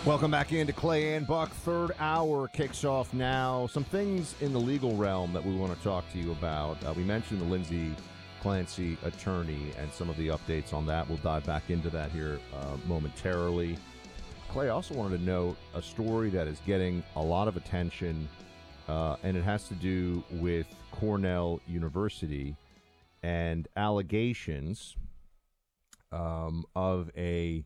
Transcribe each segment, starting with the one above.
Welcome back into Clay and Buck. Third hour kicks off now. Some things in the legal realm that we want to talk to you about. We mentioned the Lindsay Clancy attorney and some of the updates on that. We'll dive back into that here momentarily. Clay, I also wanted to note a story that is getting a lot of attention, and it has to do with Cornell University and allegations of a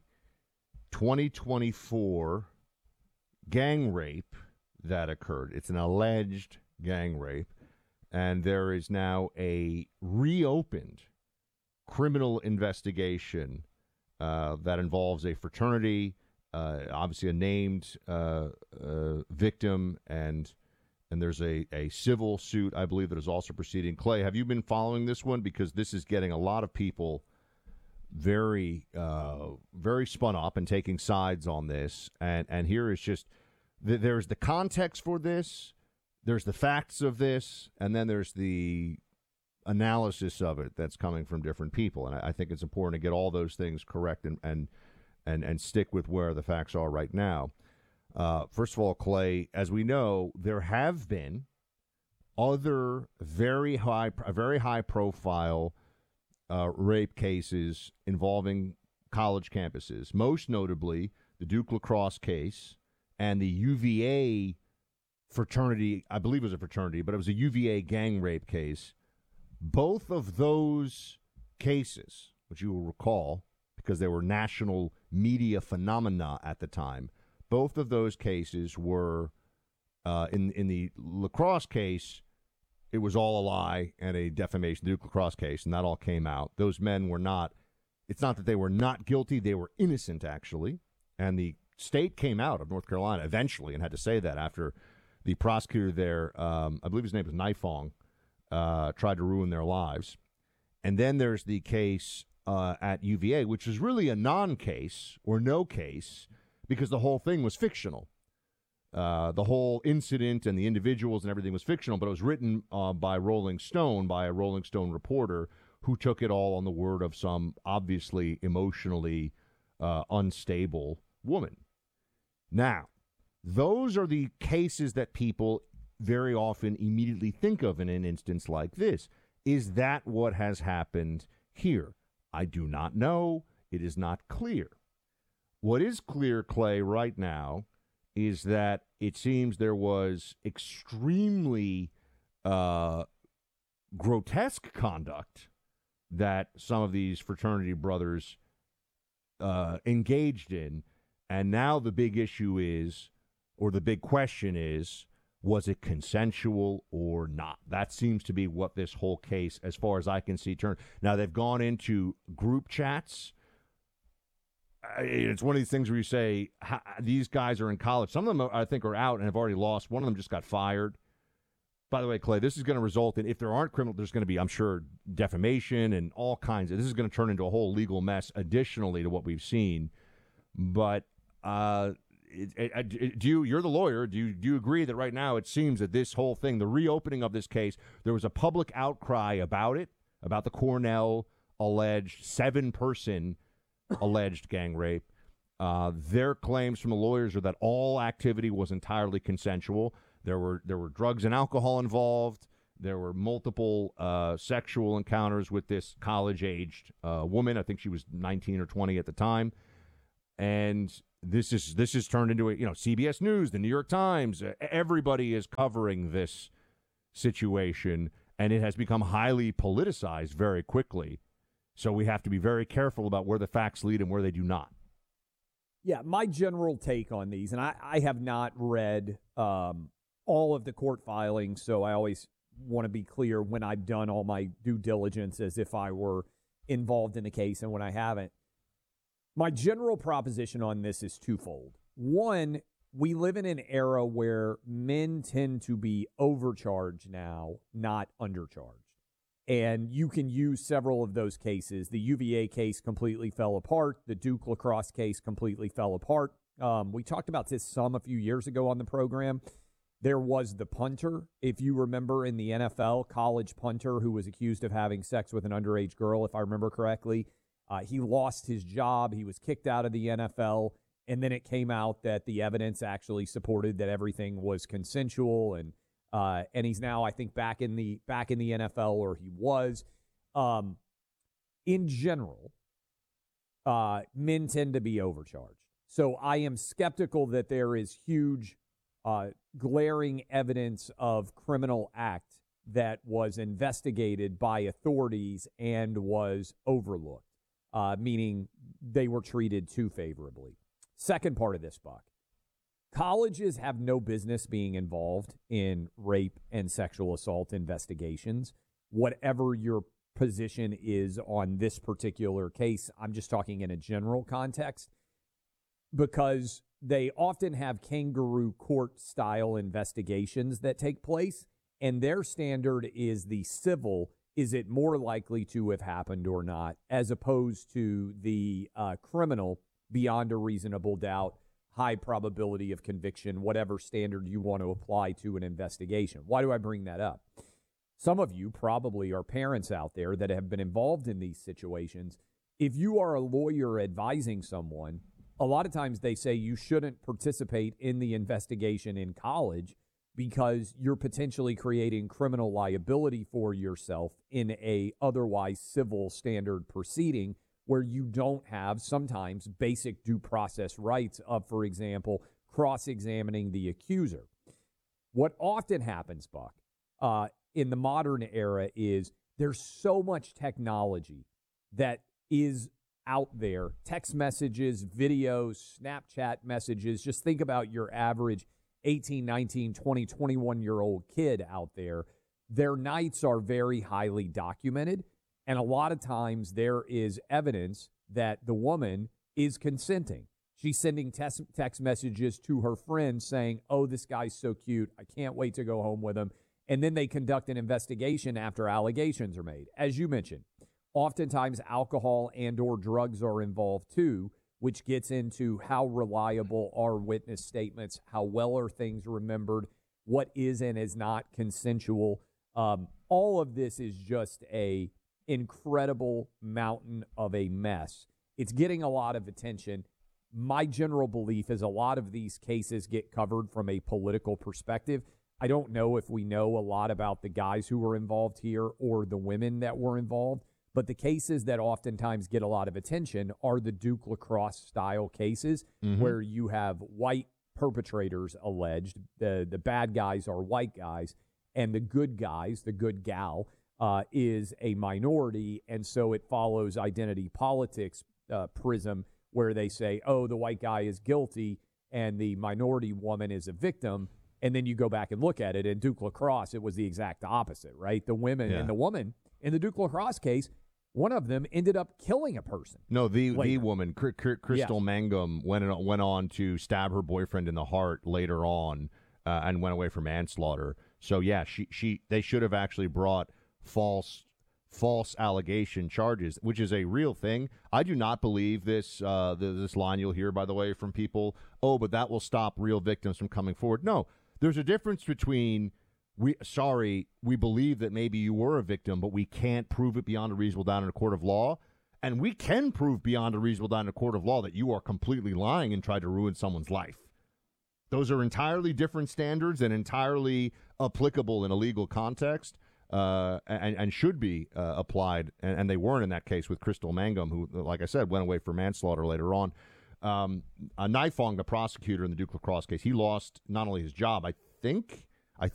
2024 gang rape that occurred. It's an alleged gang rape, and there is now a reopened criminal investigation that involves a fraternity, obviously a named victim, and there's a civil suit, I believe, that is also proceeding. Clay, have you been following this one? Because this is getting a lot of people very spun up and taking sides on this. And here is just, there's the context for this, there's the facts of this, and then there's the analysis of it that's coming from different people. And I think it's important to get all those things correct and stick with where the facts are right now. First of all, Clay, as we know, there have been other very high profile rape cases involving college campuses, most notably the Duke lacrosse case and the UVA fraternity, I believe it was a fraternity, but it was a UVA gang rape case. Both of those cases, which you will recall because they were national media phenomena at the time, both of those cases were, in the lacrosse case, it was all a lie and a defamation, the Duke lacrosse case, and that all came out. Those men were not, it's not that they were not guilty, they were innocent, actually. And the state came out of North Carolina eventually and had to say that after the prosecutor there, I believe his name was Nifong, tried to ruin their lives. And then there's the case at UVA, which is really a non-case or no case because the whole thing was fictional. The whole incident and the individuals and everything was fictional, but it was written by Rolling Stone, by a Rolling Stone reporter who took it all on the word of some obviously emotionally unstable woman. Now, those are the cases that people very often immediately think of in an instance like this. Is that what has happened here? I do not know. It is not clear. What is clear, Clay, right now is that it seems there was extremely grotesque conduct that some of these fraternity brothers engaged in. And now the big issue is, or the big question is, was it consensual or not? That seems to be what this whole case, as far as I can see, turned. Now, they've gone into group chats. It's one of these things where you say, these guys are in college. Some of them, I think, are out and have already lost. One of them just got fired. By the way, Clay, this is going to result in, if there aren't criminal, there's going to be, I'm sure, defamation and all kinds of, this is going to turn into a whole legal mess additionally to what we've seen. But you're the lawyer, do you agree that right now it seems that this whole thing, the reopening of this case, there was a public outcry about it, about the Cornell alleged 7-person alleged gang rape. Their claims from the lawyers are that all activity was entirely consensual. There were drugs and alcohol involved. There were multiple sexual encounters with this college-aged woman. I think she was 19 or 20 at the time. And this is turned into a, CBS News, the New York Times. Everybody is covering this situation, and it has become highly politicized very quickly. So we have to be very careful about where the facts lead and where they do not. Yeah, my general take on these, and I have not read all of the court filings, so I always want to be clear when I've done all my due diligence as if I were involved in the case and when I haven't. My general proposition on this is twofold. One, we live in an era where men tend to be overcharged now, not undercharged. And you can use several of those cases. The UVA case completely fell apart. The Duke lacrosse case completely fell apart. We talked about this a few years ago on the program. There was the punter, if you remember, in the NFL, college punter who was accused of having sex with an underage girl, if I remember correctly. He lost his job. He was kicked out of the NFL. And then it came out that the evidence actually supported that everything was consensual, and he's now, I think, back in the NFL, or he was. In general, men tend to be overcharged. So I am skeptical that there is huge, glaring evidence of criminal act that was investigated by authorities and was overlooked, meaning they were treated too favorably. Second part of this, Buck. Colleges have no business being involved in rape and sexual assault investigations. Whatever your position is on this particular case, I'm just talking in a general context, because they often have kangaroo court-style investigations that take place, and their standard is the civil, is it more likely to have happened or not, as opposed to the criminal, beyond a reasonable doubt, high probability of conviction, whatever standard you want to apply to an investigation. Why do I bring that up? Some of you probably are parents out there that have been involved in these situations. If you are a lawyer advising someone, a lot of times they say you shouldn't participate in the investigation in college because you're potentially creating criminal liability for yourself in a otherwise civil standard proceeding, where you don't have sometimes basic due process rights of, for example, cross-examining the accuser. What often happens, Buck, in the modern era is there's so much technology that is out there, text messages, videos, Snapchat messages. Just think about your average 18, 19, 20, 21-year-old kid out there. Their nights are very highly documented. And a lot of times there is evidence that the woman is consenting. She's sending text messages to her friends saying, oh, this guy's so cute, I can't wait to go home with him. And then they conduct an investigation after allegations are made. As you mentioned, oftentimes alcohol and or drugs are involved too, which gets into how reliable are witness statements, how well are things remembered, what is and is not consensual. All of this is just a incredible mountain of a mess. It's getting a lot of attention. My general belief is a lot of these cases get covered from a political perspective. I don't know if we know a lot about the guys who were involved here or the women that were involved, but the cases that oftentimes get a lot of attention are the Duke Lacrosse style cases, where you have white perpetrators alleged. The bad guys are white guys, and the good guys, the good gal, is a minority, and so it follows identity politics prism, where they say, oh, the white guy is guilty and the minority woman is a victim, and then you go back and look at it. In Duke Lacrosse, it was the exact opposite, right? The women and the woman in the Duke Lacrosse case, one of them ended up killing a person. No, the woman, Crystal Mangum, went on to stab her boyfriend in the heart later on, and went away for manslaughter. So yeah, they should have actually brought false allegation charges, which is a real thing. I do not believe this line you'll hear, by the way, from people, oh, but that will stop real victims from coming forward. No, there's a difference between we believe that maybe you were a victim, but we can't prove it beyond a reasonable doubt in a court of law, and we can prove beyond a reasonable doubt in a court of law that you are completely lying and tried to ruin someone's life. Those are entirely different standards and entirely applicable in a legal context. And should be applied, and they weren't in that case with Crystal Mangum, who, like I said, went away for manslaughter later on. Nifong, the prosecutor in the Duke Lacrosse case, he lost not only his job, I think